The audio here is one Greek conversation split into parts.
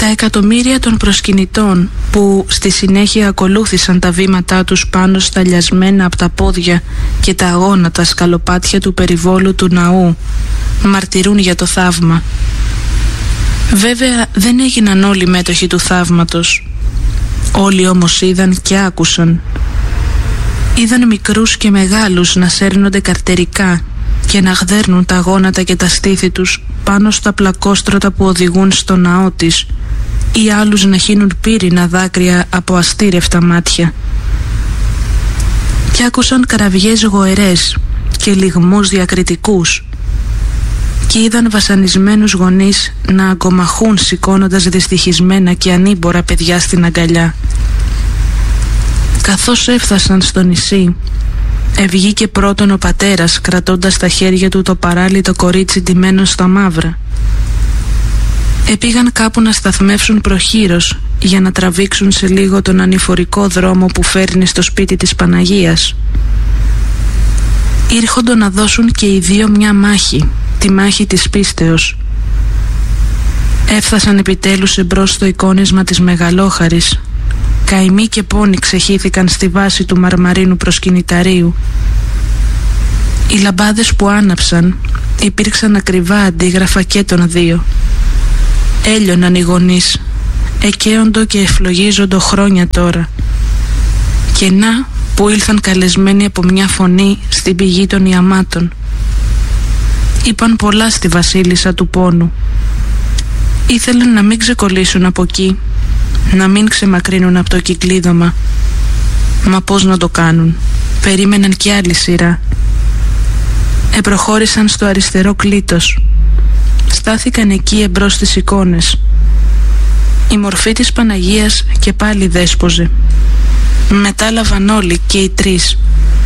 εκατομμύρια των προσκυνητών που στη συνέχεια ακολούθησαν τα βήματά τους πάνω στα λιασμένα από τα πόδια και τα αγώνατα σκαλοπάτια του περιβόλου του ναού μαρτυρούν για το θαύμα. Βέβαια δεν έγιναν όλοι μέτοχοι του θαύματος. Όλοι όμως είδαν και άκουσαν. Είδαν μικρούς και μεγάλους να σέρνονται καρτερικά και να γδέρνουν τα γόνατα και τα στήθη τους πάνω στα πλακόστρωτα που οδηγούν στο ναό της, ή άλλους να χύνουν πύρινα δάκρυα από αστήρευτα μάτια. Και άκουσαν καραβιές γοερές και λυγμούς διακριτικούς και είδαν βασανισμένους γονείς να αγκομαχούν σηκώνοντας δυστυχισμένα και ανήμπορα παιδιά στην αγκαλιά. Καθώς έφτασαν στο νησί, ευγήκε πρώτον ο πατέρας κρατώντας στα χέρια του το παράλυτο κορίτσι ντυμένο στα μαύρα. Επήγαν κάπου να σταθμεύσουν προχείρως για να τραβήξουν σε λίγο τον ανηφορικό δρόμο που φέρνει στο σπίτι της Παναγίας. Ήρχοντο να δώσουν και οι δύο μια μάχη, τη μάχη της πίστεως. Έφτασαν επιτέλους εμπρός στο εικόνισμα της Μεγαλόχαρης. Καημοί και πόνοι ξεχύθηκαν στη βάση του μαρμαρίνου προσκυνηταρίου. Οι λαμπάδες που άναψαν υπήρξαν ακριβά αντίγραφα και των δύο. Έλειωναν οι γονείς, εκαίοντο και ευλογίζοντο χρόνια τώρα. Και να που ήλθαν καλεσμένοι από μια φωνή στην πηγή των Ιαμάτων. Είπαν πολλά στη βασίλισσα του πόνου. Ήθελαν να μην ξεκολλήσουν από εκεί, να μην ξεμακρύνουν από το κυκλίδωμα. Μα πώς να το κάνουν? Περίμεναν κι άλλη σειρά. Επροχώρησαν στο αριστερό κλίτος. Στάθηκαν εκεί εμπρός στις εικόνες. Η μορφή της Παναγίας και πάλι δέσποζε. Μετάλαβαν όλοι και οι τρεις.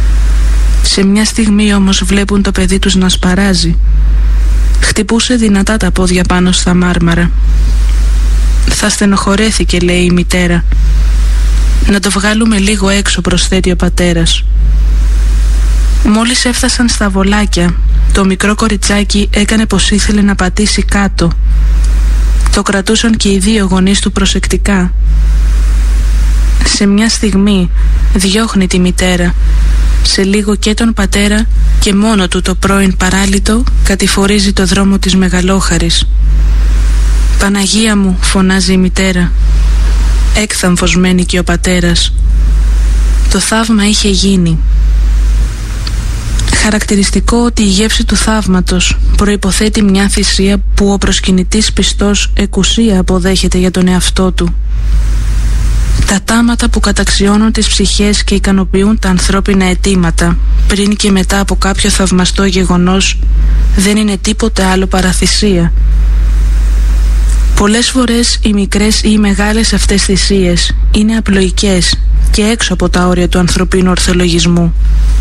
Σε μια στιγμή όμως βλέπουν το παιδί τους να σπαράζει. Χτυπούσε δυνατά τα πόδια πάνω στα μάρμαρα. Θα στενοχωρέθηκε, λέει η μητέρα. Να το βγάλουμε λίγο έξω, προσθέτει ο πατέρας. Μόλις έφτασαν στα βολάκια, το μικρό κοριτσάκι έκανε πως ήθελε να πατήσει κάτω. Το κρατούσαν και οι δύο γονείς του προσεκτικά. Σε μια στιγμή διώχνει τη μητέρα, σε λίγο και τον πατέρα, και μόνο του το πρώην παράλυτο κατηφορίζει το δρόμο της Μεγαλόχαρης. «Παναγία μου», φωνάζει η μητέρα. Έκθαμφος μένει και ο πατέρας. Το θαύμα είχε γίνει. Χαρακτηριστικό ότι η γεύση του θαύματος προϋποθέτει μια θυσία που ο προσκυνητής πιστός εκουσία αποδέχεται για τον εαυτό του. Τα τάματα που καταξιώνουν τις ψυχές και ικανοποιούν τα ανθρώπινα αιτήματα πριν και μετά από κάποιο θαυμαστό γεγονός δεν είναι τίποτε άλλο παρά θυσία. Πολλές φορές οι μικρές ή οι μεγάλες αυτές θυσίες είναι απλοϊκές και έξω από τα όρια του ανθρωπίνου ορθολογισμού.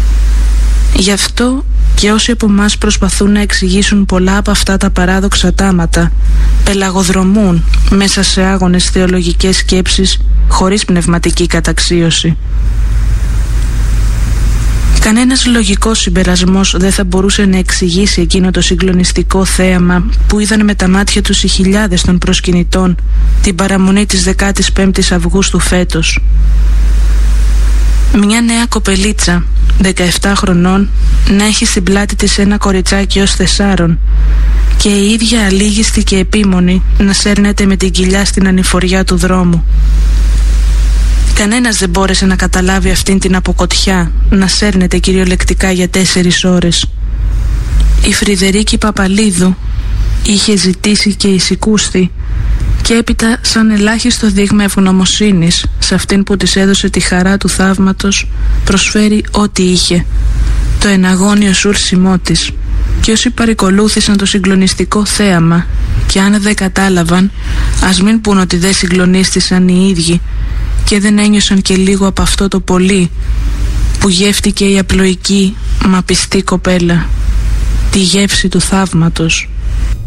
Γι' αυτό και όσοι από εμάς προσπαθούν να εξηγήσουν πολλά από αυτά τα παράδοξα τάματα πελαγοδρομούν μέσα σε άγονες θεολογικές σκέψεις χωρίς πνευματική καταξίωση. Κανένας λογικός συμπερασμός δεν θα μπορούσε να εξηγήσει εκείνο το συγκλονιστικό θέαμα που είδαν με τα μάτια τους οι χιλιάδες των προσκυνητών την παραμονή της 15ης Αυγούστου φέτος. Μια νέα κοπελίτσα 17 χρονών να έχει στην πλάτη της ένα κοριτσάκι ως 4 και η ίδια αλήγιστη και επίμονη να σέρνεται με την κοιλιά στην ανηφοριά του δρόμου. Κανένας δεν μπόρεσε να καταλάβει αυτήν την αποκοτιά να σέρνεται κυριολεκτικά για 4 ώρες. Η Φρυδερίκη Παπαλίδου είχε ζητήσει και εισηκούστη και έπειτα σαν ελάχιστο δείγμα ευγνωμοσύνης σε αυτήν που της έδωσε τη χαρά του θαύματος προσφέρει ό,τι είχε, το εναγώνιο σούρσιμό της. Και όσοι παρακολούθησαν το συγκλονιστικό θέαμα και αν δεν κατάλαβαν, ας μην πούν ότι δεν συγκλονίστησαν οι ίδιοι και δεν ένιωσαν και λίγο από αυτό το πολύ που γεύτηκε η απλοϊκή μα πιστή κοπέλα, τη γεύση του θαύματος.